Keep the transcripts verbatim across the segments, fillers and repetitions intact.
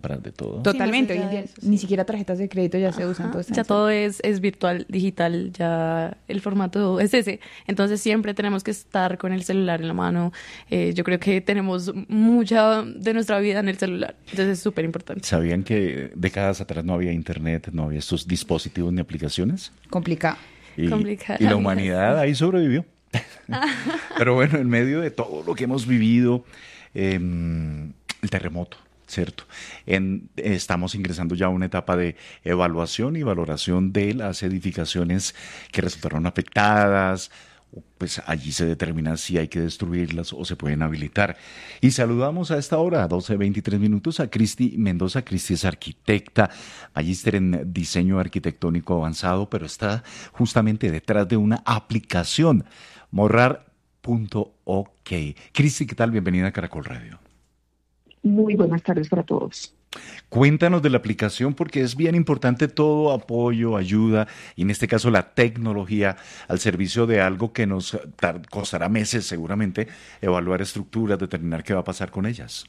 atrás de todo. Totalmente, Sí, hoy más en allá día de eso, ni sí. siquiera tarjetas de crédito ya se usan, Ajá, todo está ya en todo celular. es, es virtual, digital, ya el formato es ese. Entonces siempre tenemos que estar con el celular en la mano. Eh, yo creo que tenemos mucha de nuestra vida en el celular. Entonces es súper importante. ¿Sabían que décadas atrás no había internet, no había estos dispositivos ni aplicaciones? Complicado. Y, Complicada y la la vida, humanidad sí. ahí sobrevivió. Pero bueno, en medio de todo lo que hemos vivido, eh, el terremoto, ¿cierto? En, estamos ingresando ya a una etapa de evaluación y valoración de las edificaciones que resultaron afectadas. Pues allí se determina si hay que destruirlas o se pueden habilitar. Y saludamos a esta hora, a doce veintitrés minutos, a Cristi Mendoza. Cristi es arquitecta, magíster en diseño arquitectónico avanzado, pero está justamente detrás de una aplicación, morrar punto ok. Cristi, ¿qué tal? Bienvenida a Caracol Radio. Muy buenas tardes para todos. Cuéntanos de la aplicación porque es bien importante todo apoyo, ayuda y en este caso la tecnología al servicio de algo que nos tar- costará meses seguramente evaluar estructuras, determinar qué va a pasar con ellas.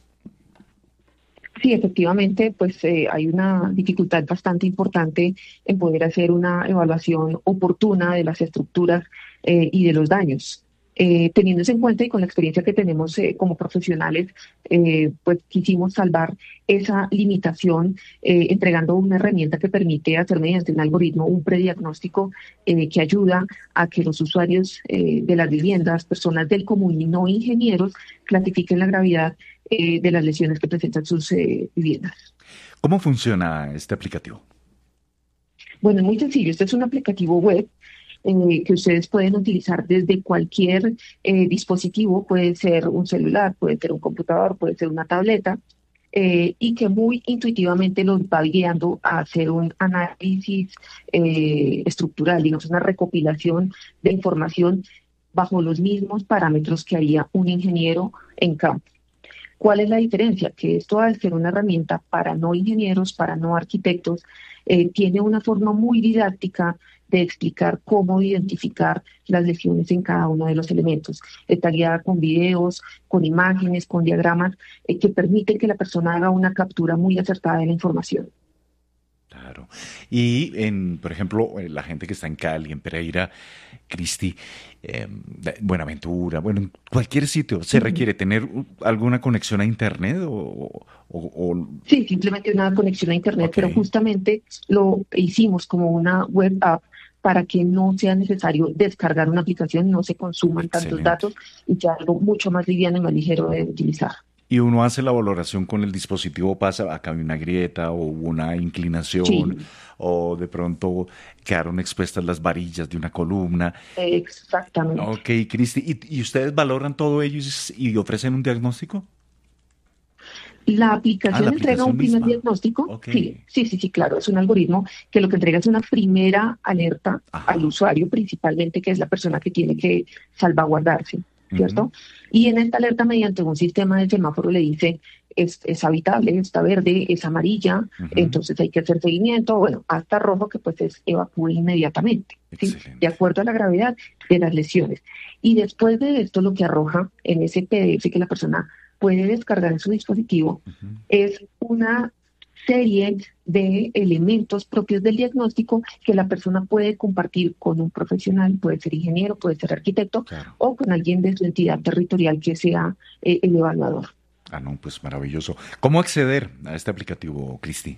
Sí, efectivamente, pues eh, hay una dificultad bastante importante en poder hacer una evaluación oportuna de las estructuras eh, y de los daños. Eh, teniéndose en cuenta y con la experiencia que tenemos eh, como profesionales, eh, pues quisimos salvar esa limitación eh, entregando una herramienta que permite hacer mediante un algoritmo un prediagnóstico eh, que ayuda a que los usuarios eh, de las viviendas, personas del común y no ingenieros, clasifiquen la gravedad eh, de las lesiones que presentan sus eh, viviendas. ¿Cómo funciona este aplicativo? Bueno, es muy sencillo. Este es un aplicativo web eh, que ustedes pueden utilizar desde cualquier eh, dispositivo. Puede ser un celular, puede ser un computador, puede ser una tableta, eh, y que muy intuitivamente los va guiando a hacer un análisis eh, estructural, digamos, una recopilación de información bajo los mismos parámetros que haría un ingeniero en campo. ¿Cuál es la diferencia? Que esto, al ser una herramienta para no ingenieros, para no arquitectos, eh, tiene una forma muy didáctica de explicar cómo identificar las lesiones en cada uno de los elementos. Está guiada con videos, con imágenes, con diagramas, eh, que permiten que la persona haga una captura muy acertada de la información. Claro. Y en, por ejemplo, eh, la gente que está en Cali, en Pereira, Cristi, eh, Buenaventura, bueno, en cualquier sitio, ¿se Ujú. requiere tener uh, alguna conexión a internet o, o, o- Sí, simplemente una conexión a Internet, ok, pero justamente lo hicimos como una web app para que no sea necesario descargar una aplicación, no se consuman tantos excelente. datos y sea algo mucho más liviano y más ligero de utilizar. Y uno hace la valoración con el dispositivo, pasa, acá hay una grieta o hubo una inclinación Sí, o de pronto quedaron expuestas las varillas de una columna. exactamente. Ok, Cristi, ¿y, y ustedes valoran todo ello y, s- y ofrecen un diagnóstico? La Ah, la aplicación entrega un aplicación primer misma. diagnóstico. Ok, Sí, sí, sí, sí, claro, es un algoritmo que lo que entrega es una primera alerta al ajá. usuario, principalmente, que es la persona que tiene que salvaguardarse, Ujú, ¿cierto? Y en esta alerta, mediante un sistema de semáforo, le dice, es, es habitable, está verde, es amarilla, ujú, entonces hay que hacer seguimiento, bueno, hasta rojo, que pues es evacúe inmediatamente, ¿sí? De excelente. acuerdo a la gravedad de las lesiones. Y después de esto, lo que arroja en ese P D F que la persona puede descargar en su dispositivo Ujú. es una serie de elementos propios del diagnóstico que la persona puede compartir con un profesional, puede ser ingeniero, puede ser arquitecto, Claro. o con alguien de su entidad territorial que sea eh, el evaluador. Ah, no, pues maravilloso. ¿Cómo acceder a este aplicativo, Cristi?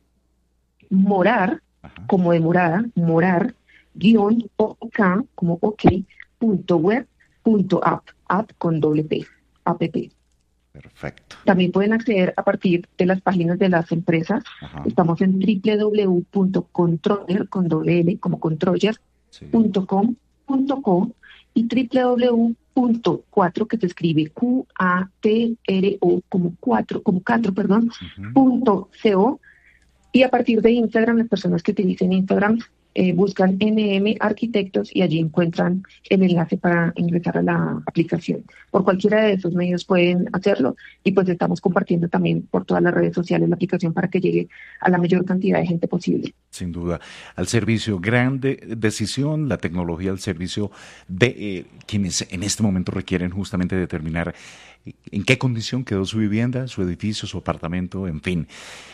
Morar, Ajá, como de morada, morar, guión ok, como ok, punto web, punto app, app con doble P, app. perfecto. También pueden acceder a partir de las páginas de las empresas. Ajá, Estamos en w w w punto controller, con doble L, como controller, sí. punto com punto co y w w w punto cuatro, que se escribe Q A T R O, como cuatro, como cuatro, perdón, Ujú. punto co. Y a partir de Instagram, las personas que utilicen Instagram eh, buscan N M Arquitectos y allí encuentran el enlace para ingresar a la aplicación. Por cualquiera de esos medios pueden hacerlo y pues estamos compartiendo también por todas las redes sociales la aplicación para que llegue a la mayor cantidad de gente posible. Sin duda, al servicio, grande decisión, la tecnología al servicio de eh, quienes en este momento requieren justamente determinar en qué condición quedó su vivienda, su edificio, su apartamento, en fin.